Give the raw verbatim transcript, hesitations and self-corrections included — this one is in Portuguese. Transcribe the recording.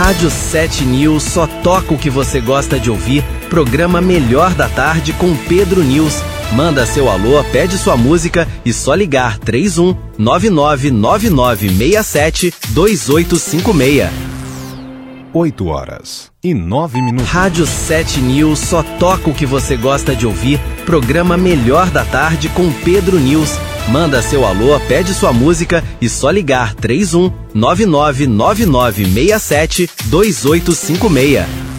Rádio sete News só toca o que você gosta de ouvir. Programa Melhor da Tarde com Pedro News. Manda seu alô, pede sua música e só ligar três um nove nove nove nove seis sete dois oito cinco seis. oito horas e nove minutos. Rádio sete News só toca o que você gosta de ouvir. Programa Melhor da Tarde com Pedro News. Manda seu alô, pede sua música e só ligar três um nove nove nove nove seis sete dois oito cinco seis.